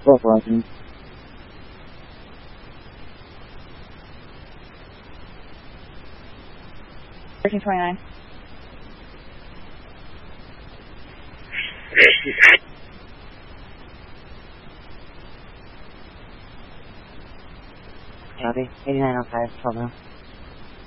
Both Washington. Searching 29. Copy. 8905, 12 now.